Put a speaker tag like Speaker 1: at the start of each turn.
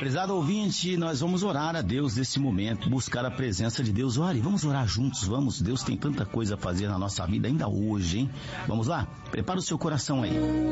Speaker 1: Prezado ouvinte, nós vamos orar a Deus nesse momento, buscar a presença de Deus. Ore, vamos orar juntos, vamos. Deus tem tanta coisa a fazer na nossa vida ainda hoje, hein? Vamos lá? Prepara o seu coração aí.